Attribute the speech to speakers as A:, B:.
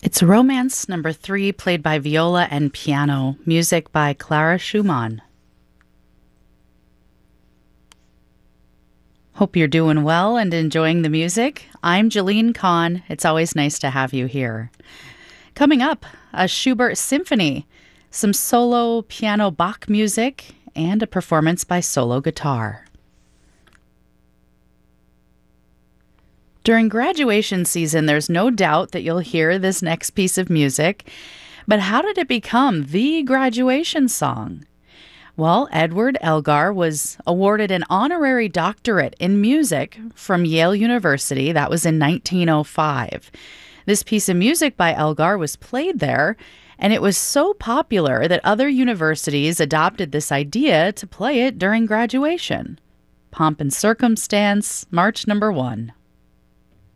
A: It's Romance number 3, played by viola and piano, music by Clara Schumann. Hope you're doing well and enjoying the music. I'm Jeline Kahn. It's always nice to have you here. Coming up, a Schubert symphony, some solo piano Bach music, and a performance by solo guitar. During graduation season, there's no doubt that you'll hear this next piece of music. But how did it become the graduation song? Well, Edward Elgar was awarded an honorary doctorate in music from Yale University. That was in 1905. This piece of music by Elgar was played there, and it was so popular that other universities adopted this idea to play it during graduation. Pomp and Circumstance, March number 1.